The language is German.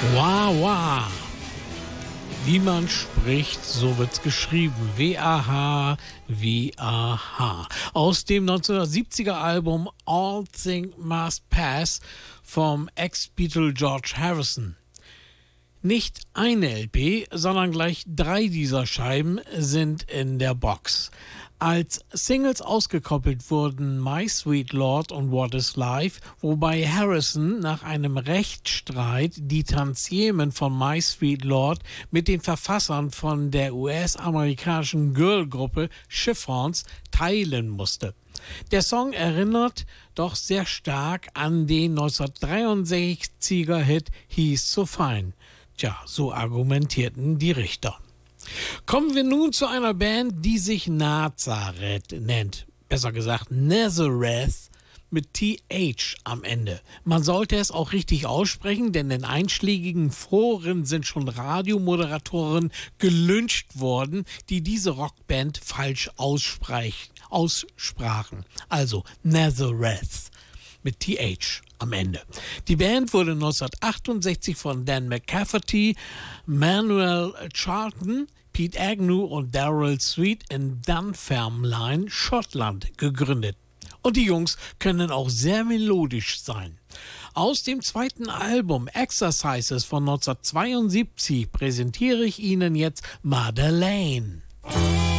Wah, wah. Wie man spricht, so wird's geschrieben. W-A-H, W-A-H. Aus dem 1970er Album All Things Must Pass vom Ex-Beatle George Harrison. Nicht eine LP, sondern gleich 3 dieser Scheiben sind in der Box. Als Singles ausgekoppelt wurden My Sweet Lord und What is Life, wobei Harrison nach einem Rechtsstreit die Tantiemen von My Sweet Lord mit den Verfassern von der US-amerikanischen Girl-Gruppe Chiffons teilen musste. Der Song erinnert doch sehr stark an den 1963er-Hit He's So Fine. Tja, so argumentierten die Richter. Kommen wir nun zu einer Band, die sich Nazareth nennt. Besser gesagt Nazareth mit TH am Ende. Man sollte es auch richtig aussprechen, denn in einschlägigen Foren sind schon Radiomoderatoren gelyncht worden, die diese Rockband falsch aussprachen. Also Nazareth mit TH am Ende. Die Band wurde 1968 von Dan McCafferty, Manuel Charlton, Pete Agnew und Daryl Sweet in Dunfermline, Schottland gegründet. Und die Jungs können auch sehr melodisch sein. Aus dem zweiten Album Exercises von 1972 präsentiere ich Ihnen jetzt Madeleine.